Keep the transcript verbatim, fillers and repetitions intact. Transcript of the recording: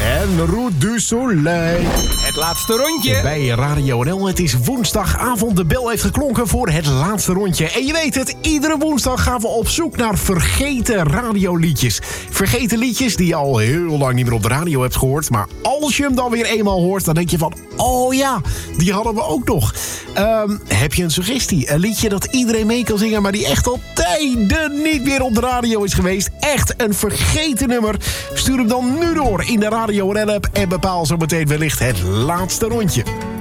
en Route du Soleil. Het laatste rondje. Bij Radio N L, het is woensdagavond. De bel heeft geklonken voor het laatste rondje. En je weet het, iedere woensdag gaan we op zoek naar vergeten radioliedjes. Vergeten liedjes die je al heel lang niet meer op de radio hebt gehoord. Maar als je hem dan weer eenmaal hoort, dan denk je van... oh ja, die hadden we ook nog. Um, heb je een suggestie? Een liedje dat iedereen mee kan zingen, maar die echt al tijden niet meer op de radio is geweest. Echt een vergeten nummer. Stuur hem dan nu door in de Radio N L app en bepaal zo meteen wellicht het laatste rondje.